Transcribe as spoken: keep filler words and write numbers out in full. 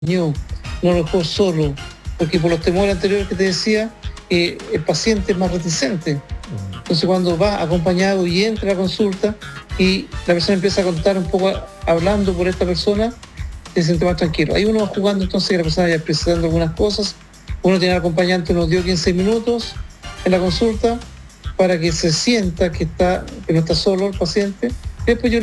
no lo dejó solo, porque por los temores anteriores que te decía, eh, el paciente es más reticente. Entonces cuando va acompañado y entra a la consulta y la persona empieza a contar un poco, hablando por esta persona, se siente más tranquilo. Ahí uno va jugando, entonces la persona ya precisando algunas cosas, uno tiene al acompañante, nos dio quince minutos en la consulta para que se sienta que, está, que no está solo el paciente. Después yo